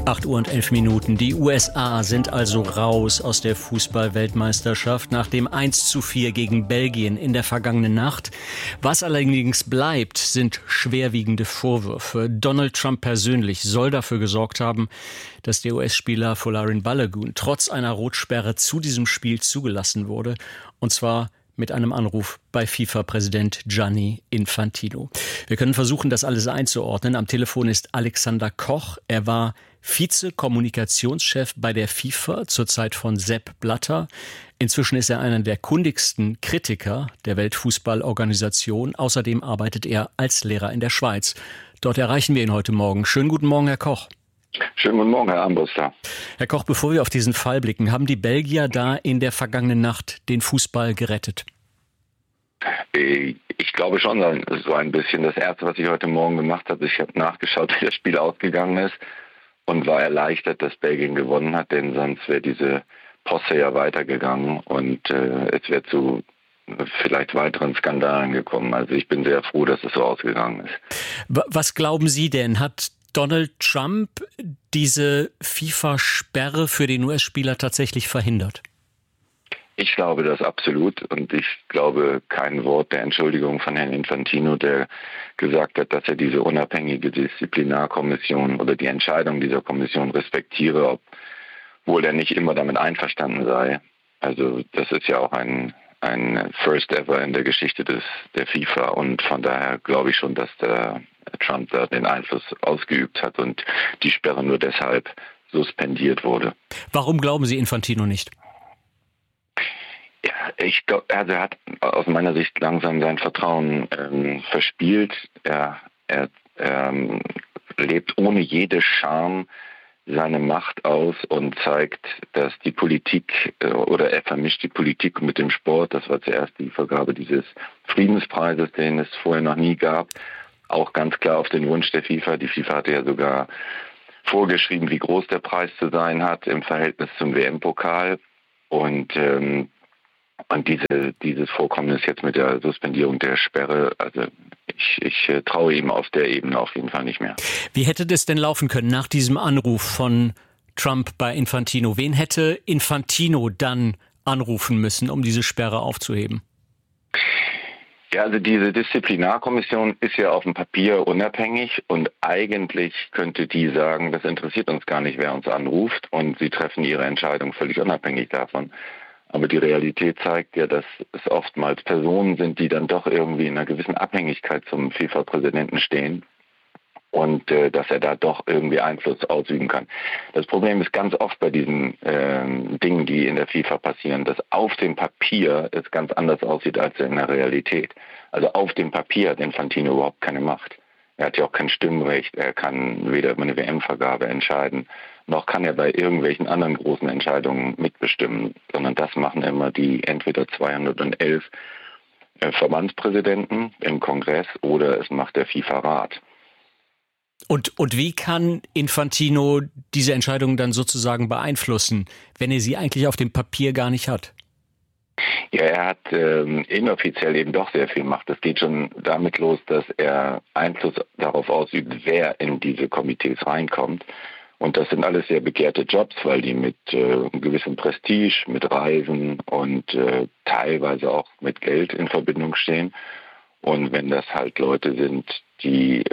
8:11 Uhr. Die USA sind also raus aus der Fußball-Weltmeisterschaft nach dem 1:4 gegen Belgien in der vergangenen Nacht. Was allerdings bleibt, sind schwerwiegende Vorwürfe. Donald Trump persönlich soll dafür gesorgt haben, dass der US-Spieler Folarin Balogun trotz einer Rotsperre zu diesem Spiel zugelassen wurde. Und zwar mit einem Anruf bei FIFA-Präsident Gianni Infantino. Wir können versuchen, das alles einzuordnen. Am Telefon ist Alexander Koch. Er war Vize-Kommunikationschef bei der FIFA zur Zeit von Sepp Blatter. Inzwischen ist er einer der kundigsten Kritiker der Weltfußballorganisation. Außerdem arbeitet er als Lehrer in der Schweiz. Dort erreichen wir ihn heute Morgen. Schönen guten Morgen, Herr Koch. Schönen guten Morgen, Herr Armbruster. Herr Koch, bevor wir auf diesen Fall blicken, haben die Belgier da in der vergangenen Nacht den Fußball gerettet? Ich glaube schon, so ein bisschen. Das Erste, was ich heute Morgen gemacht habe, ich habe nachgeschaut, wie das Spiel ausgegangen ist und war erleichtert, dass Belgien gewonnen hat, denn sonst wäre diese Posse ja weitergegangen und es wäre zu vielleicht weiteren Skandalen gekommen. Also ich bin sehr froh, dass es so ausgegangen ist. Was glauben Sie denn? Hat Donald Trump diese FIFA-Sperre für den US-Spieler tatsächlich verhindert? Ich glaube das absolut und ich glaube kein Wort der Entschuldigung von Herrn Infantino, der gesagt hat, dass er diese unabhängige Disziplinarkommission oder die Entscheidung dieser Kommission respektiere, obwohl er nicht immer damit einverstanden sei. Also das ist ja auch ein First Ever in der Geschichte der FIFA und von daher glaube ich schon, dass der Trump da den Einfluss ausgeübt hat und die Sperre nur deshalb suspendiert wurde. Warum glauben Sie Infantino nicht? Ja, ich glaube, also er hat aus meiner Sicht langsam sein Vertrauen verspielt. Er lebt ohne jede Scham seine Macht aus und zeigt, dass die Politik oder er vermischt die Politik mit dem Sport. Das war zuerst die Vergabe dieses Friedenspreises, den es vorher noch nie gab. Auch ganz klar auf den Wunsch der FIFA. Die FIFA hatte ja sogar vorgeschrieben, wie groß der Preis zu sein hat im Verhältnis zum WM-Pokal. Und dieses Vorkommnis jetzt mit der Suspendierung der Sperre, also ich traue ihm auf der Ebene auf jeden Fall nicht mehr. Wie hätte das denn laufen können nach diesem Anruf von Trump bei Infantino? Wen hätte Infantino dann anrufen müssen, um diese Sperre aufzuheben? Ja, also diese Disziplinarkommission ist ja auf dem Papier unabhängig und eigentlich könnte die sagen, das interessiert uns gar nicht, wer uns anruft und sie treffen ihre Entscheidung völlig unabhängig davon. Aber die Realität zeigt ja, dass es oftmals Personen sind, die dann doch irgendwie in einer gewissen Abhängigkeit zum FIFA-Präsidenten stehen und dass er da doch irgendwie Einfluss ausüben kann. Das Problem ist ganz oft bei diesen Dingen, die in der FIFA passieren, dass auf dem Papier es ganz anders aussieht als in der Realität. Also auf dem Papier hat Infantino überhaupt keine Macht. Er hat ja auch kein Stimmrecht, er kann weder über eine WM-Vergabe entscheiden, noch kann er bei irgendwelchen anderen großen Entscheidungen mitbestimmen, sondern das machen immer die entweder 211 Verbandspräsidenten im Kongress oder es macht der FIFA-Rat. Und wie kann Infantino diese Entscheidung dann sozusagen beeinflussen, wenn er sie eigentlich auf dem Papier gar nicht hat? Ja, er hat inoffiziell eben doch sehr viel Macht. Das geht schon damit los, dass er Einfluss darauf ausübt, wer in diese Komitees reinkommt. Und das sind alles sehr begehrte Jobs, weil die mit gewissem Prestige, mit Reisen und teilweise auch mit Geld in Verbindung stehen. Und wenn das halt Leute sind, die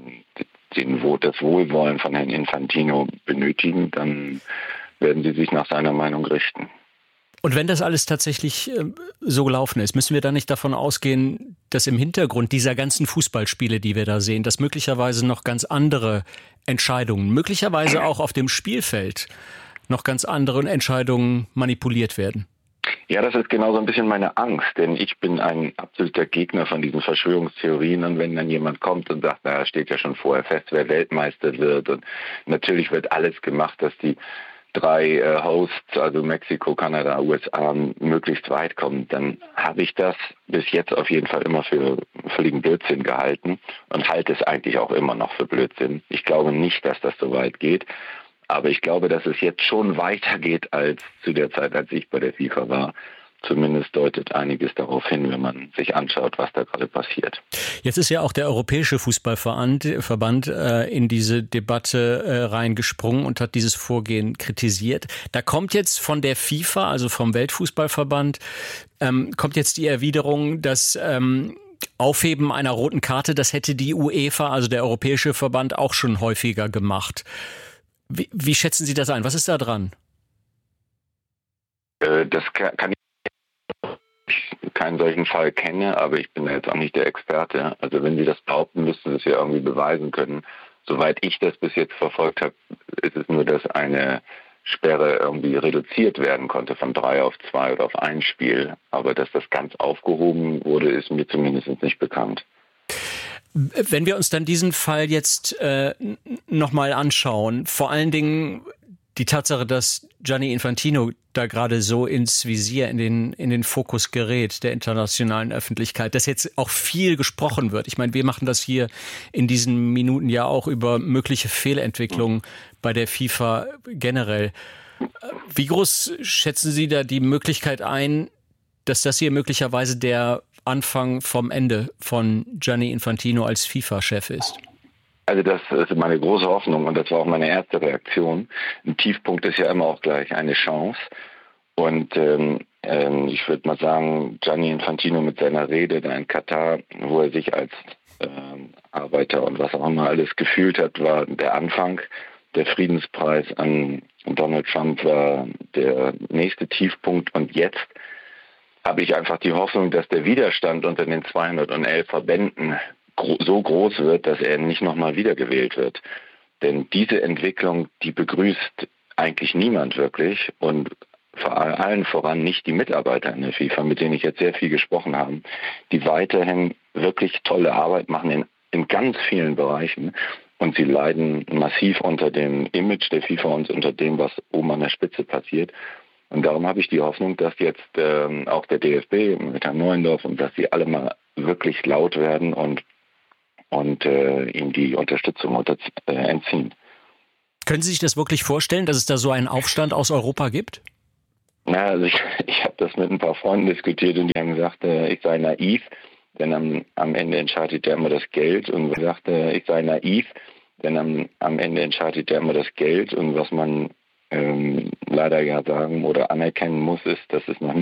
das Wohlwollen von Herrn Infantino benötigen, dann werden sie sich nach seiner Meinung richten. Und wenn das alles tatsächlich so gelaufen ist, müssen wir da nicht davon ausgehen, dass im Hintergrund dieser ganzen Fußballspiele, die wir da sehen, dass möglicherweise noch ganz andere Entscheidungen, möglicherweise auch auf dem Spielfeld, noch ganz andere Entscheidungen manipuliert werden? Ja, das ist genau so ein bisschen meine Angst, denn ich bin ein absoluter Gegner von diesen Verschwörungstheorien und wenn dann jemand kommt und sagt, na, steht ja schon vorher fest, wer Weltmeister wird und natürlich wird alles gemacht, dass die 3 Hosts, also Mexiko, Kanada, USA, möglichst weit kommen, dann habe ich das bis jetzt auf jeden Fall immer für völligen Blödsinn gehalten und halte es eigentlich auch immer noch für Blödsinn. Ich glaube nicht, dass das so weit geht, aber ich glaube, dass es jetzt schon weitergeht als zu der Zeit, als ich bei der FIFA war. Zumindest deutet einiges darauf hin, wenn man sich anschaut, was da gerade passiert. Jetzt ist ja auch der Europäische Fußballverband in diese Debatte reingesprungen und hat dieses Vorgehen kritisiert. Da kommt jetzt von der FIFA, also vom Weltfußballverband, kommt jetzt die Erwiderung, dass Aufheben einer roten Karte, das hätte die UEFA, also der Europäische Verband, auch schon häufiger gemacht. Wie schätzen Sie das ein? Was ist da dran? Das kann ich keinen solchen Fall kenne, aber ich bin da jetzt auch nicht der Experte. Also wenn Sie das behaupten, müssten Sie es ja irgendwie beweisen können. Soweit ich das bis jetzt verfolgt habe, ist es nur, dass eine Sperre irgendwie reduziert werden konnte von 3 auf 2 oder auf ein Spiel. Aber dass das ganz aufgehoben wurde, ist mir zumindest nicht bekannt. Wenn wir uns dann diesen Fall jetzt nochmal anschauen, vor allen Dingen die Tatsache, dass Gianni Infantino da gerade so ins Visier, in den Fokus gerät der internationalen Öffentlichkeit, dass jetzt auch viel gesprochen wird. Ich meine, wir machen das hier in diesen Minuten ja auch über mögliche Fehlentwicklungen bei der FIFA generell. Wie groß schätzen Sie da die Möglichkeit ein, dass das hier möglicherweise der Anfang vom Ende von Gianni Infantino als FIFA-Chef ist? Also das ist meine große Hoffnung und das war auch meine erste Reaktion. Ein Tiefpunkt ist ja immer auch gleich eine Chance. Und ich würde mal sagen, Gianni Infantino mit seiner Rede da in Katar, wo er sich als Arbeiter und was auch immer alles gefühlt hat, war der Anfang. Der Friedenspreis an Donald Trump war der nächste Tiefpunkt. Und jetzt habe ich einfach die Hoffnung, dass der Widerstand unter den 211 Verbänden so groß wird, dass er nicht nochmal wiedergewählt wird. Denn diese Entwicklung, die begrüßt eigentlich niemand wirklich und vor allen voran nicht die Mitarbeiter in der FIFA, mit denen ich jetzt sehr viel gesprochen habe, die weiterhin wirklich tolle Arbeit machen in ganz vielen Bereichen und sie leiden massiv unter dem Image der FIFA und unter dem, was oben an der Spitze passiert. Und darum habe ich die Hoffnung, dass jetzt auch der DFB mit Herrn Neuendorf und dass sie alle mal wirklich laut werden und ihm die Unterstützung entziehen. Können Sie sich das wirklich vorstellen, dass es da so einen Aufstand aus Europa gibt? Na, also ich habe das mit ein paar Freunden diskutiert und die haben gesagt, ich sei naiv, denn am Ende entscheidet ja immer das Geld. Und ich sagte, ich sei naiv, denn am Ende entscheidet ja immer das Geld. Und was man leider ja sagen oder anerkennen muss, ist, dass es noch nie